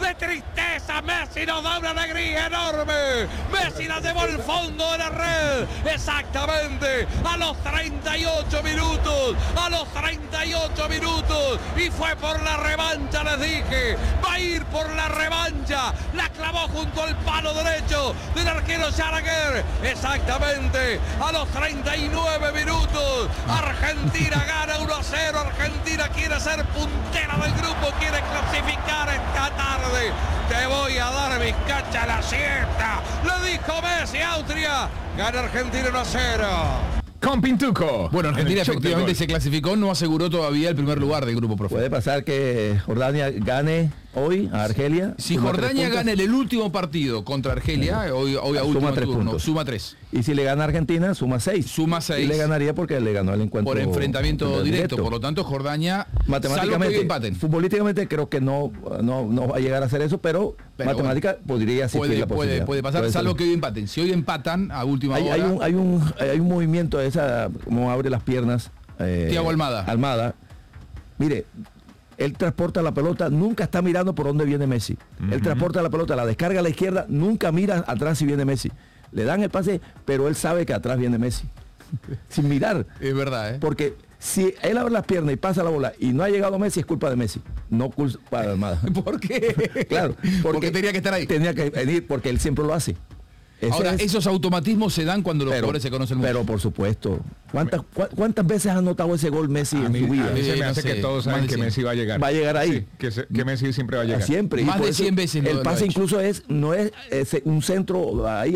¡Qué tristeza! Messi nos da una alegría enorme. Messi la llevó al fondo de la red. Exactamente a los 38 minutos. A los 38 minutos. Y fue por la revancha, les dije. Va a ir por la revancha. La clavó junto al palo derecho del arquero Gallagher. Exactamente a los 39 minutos. Argentina gana 1-0. Argentina quiere ser puntera del grupo. Quiere clasificar esta tarde. Te voy a dar mis cachas a la siesta. Le dijo Messi a Austria. Gana Argentina 1-0. Con Pintuco. Bueno, Argentina efectivamente se clasificó, no aseguró todavía el primer lugar del grupo, profe. Puede pasar que Jordania gane hoy a Argelia. Si Jordania gana el último partido contra Argelia, hoy a último turno, suma 3. Y si le gana a Argentina, suma 6. Suma 6. Y le ganaría porque le ganó el encuentro. Por enfrentamiento directo. Por lo tanto, Jordania, matemáticamente, empaten. Futbolísticamente creo que no va a llegar a hacer eso, pero matemática podría existir la posibilidad. Puede pasar, salvo que hoy empaten. Si hoy empatan a última hora... Hay un movimiento de esa, como abre las piernas. Thiago Almada. Almada. Mire, él transporta la pelota, nunca está mirando por dónde viene Messi. Él transporta la pelota, la descarga a la izquierda, nunca mira atrás si viene Messi. Le dan el pase, pero él sabe que atrás viene Messi. Sin mirar. Es verdad, ¿eh? Porque si él abre las piernas y pasa la bola y no ha llegado Messi, es culpa de Messi, no culpa de Almada. ¿Por qué? Claro, porque tenía que estar ahí. Tenía que venir porque él siempre lo hace. Ahora, esos automatismos se dan cuando los jugadores se conocen mucho. Pero por supuesto. ¿Cuántas veces ha anotado ese gol Messi en su vida? A mí se me hace que todos saben que Messi va a llegar. Va a llegar ahí. Sí, que Messi siempre va a llegar. Siempre. Más de 100 veces. El pase incluso no es un centro ahí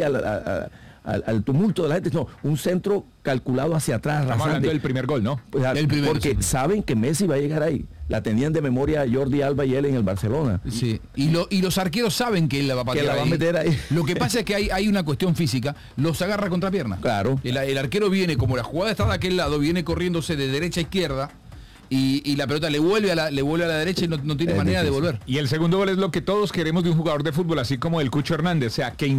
al tumulto de la gente, no, un centro calculado hacia atrás. Estamos hablando del primer gol, ¿no? Pues, porque saben que Messi va a llegar ahí. La tenían de memoria Jordi Alba y él en el Barcelona. Sí. Y los arqueros saben que él la va a patear, que la va a meter ahí. Lo que pasa es que hay una cuestión física, los agarra contra pierna. Claro. El arquero viene, como la jugada está de aquel lado, viene corriéndose de derecha a izquierda. Y la pelota le vuelve a la derecha y no tiene manera de volver. Y el segundo gol es lo que todos queremos de un jugador de fútbol, así como el Cucho Hernández, o sea, que